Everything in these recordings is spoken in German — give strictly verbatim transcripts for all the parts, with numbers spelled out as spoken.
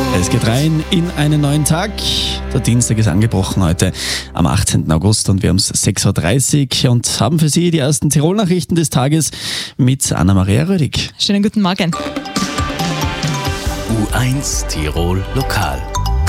Es geht rein in einen neuen Tag. Der Dienstag ist angebrochen heute am achtzehnten August und wir haben es sechs Uhr dreißig und haben für Sie die ersten Tirol-Nachrichten des Tages mit Anna-Maria Rödig. Schönen guten Morgen. U eins Tirol Lokal.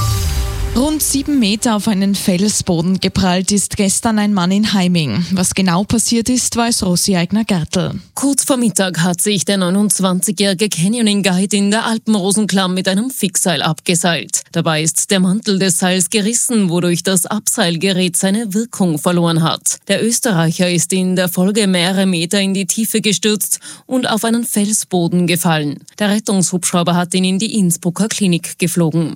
Rund sieben Meter auf einen Felsboden geprallt ist gestern ein Mann in Heiming. Was genau passiert ist, weiß Rosi Eigner-Gertl. Kurz vor Mittag hat sich der neunundzwanzigjährige Canyoning-Guide in der Alpenrosenklamm mit einem Fixseil abgeseilt. Dabei ist der Mantel des Seils gerissen, wodurch das Abseilgerät seine Wirkung verloren hat. Der Österreicher ist in der Folge mehrere Meter in die Tiefe gestürzt und auf einen Felsboden gefallen. Der Rettungshubschrauber hat ihn in die Innsbrucker Klinik geflogen.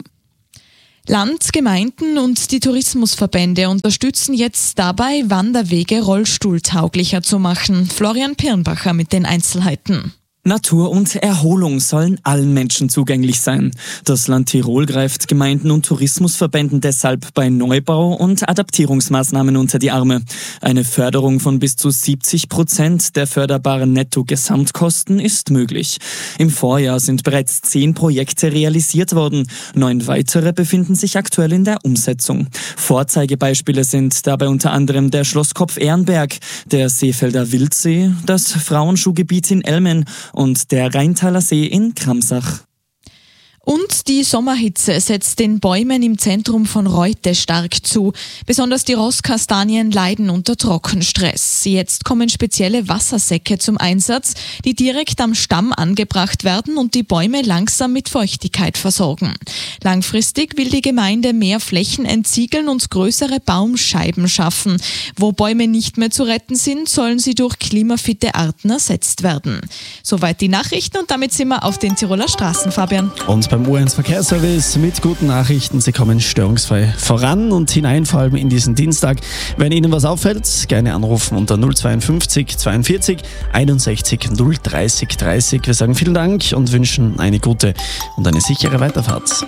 Land, Gemeinden und die Tourismusverbände unterstützen jetzt dabei, Wanderwege rollstuhltauglicher zu machen. Florian Pirnbacher mit den Einzelheiten. Natur und Erholung sollen allen Menschen zugänglich sein. Das Land Tirol greift Gemeinden und Tourismusverbänden deshalb bei Neubau und Adaptierungsmaßnahmen unter die Arme. Eine Förderung von bis zu siebzig Prozent der förderbaren Netto-Gesamtkosten ist möglich. Im Vorjahr sind bereits zehn Projekte realisiert worden. Neun weitere befinden sich aktuell in der Umsetzung. Vorzeigebeispiele sind dabei unter anderem der Schlosskopf Ehrenberg, der Seefelder Wildsee, das Frauenschuhgebiet in Elmen und der Rheintaler See in Kramsach. Und die Sommerhitze setzt den Bäumen im Zentrum von Reute stark zu. Besonders die Rosskastanien leiden unter Trockenstress. Jetzt kommen spezielle Wassersäcke zum Einsatz, die direkt am Stamm angebracht werden und die Bäume langsam mit Feuchtigkeit versorgen. Langfristig will die Gemeinde mehr Flächen entsiegeln und größere Baumscheiben schaffen. Wo Bäume nicht mehr zu retten sind, sollen sie durch klimafitte Arten ersetzt werden. Soweit die Nachrichten und damit sind wir auf den Tiroler Straßen, Fabian. Und beim U eins Verkehrsservice mit guten Nachrichten. Sie kommen störungsfrei voran und hinein, vor allem in diesen Dienstag. Wenn Ihnen was auffällt, gerne anrufen unter null zweiundfünfzig zweiundvierzig einundsechzig null dreißig dreißig. Wir sagen vielen Dank und wünschen eine gute und eine sichere Weiterfahrt.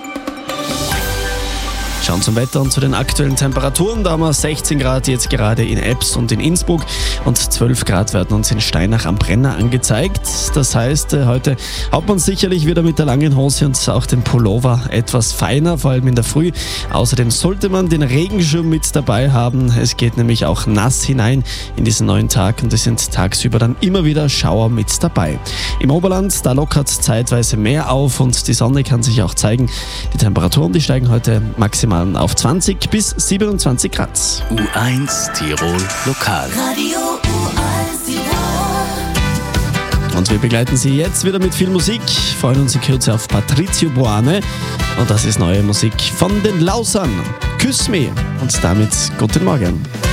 Schauen zum Wetter und zu den aktuellen Temperaturen. Da haben wir sechzehn Grad jetzt gerade in Ebbs und in Innsbruck und zwölf Grad werden uns in Steinach am Brenner angezeigt. Das heißt, heute hat man sicherlich wieder mit der langen Hose und auch dem Pullover etwas feiner, vor allem in der Früh. Außerdem sollte man den Regenschirm mit dabei haben. Es geht nämlich auch nass hinein in diesen neuen Tag und es sind tagsüber dann immer wieder Schauer mit dabei. Im Oberland, da lockert zeitweise mehr auf und die Sonne kann sich auch zeigen. Die Temperaturen, die steigen heute maximal auf zwanzig bis siebenundzwanzig Grad. U eins Tirol Lokal. Radio U eins Tirol. Und wir begleiten Sie jetzt wieder mit viel Musik, freuen uns in Kürze auf Patrizio Boane und das ist neue Musik von den Lausern. Küss me und damit guten Morgen.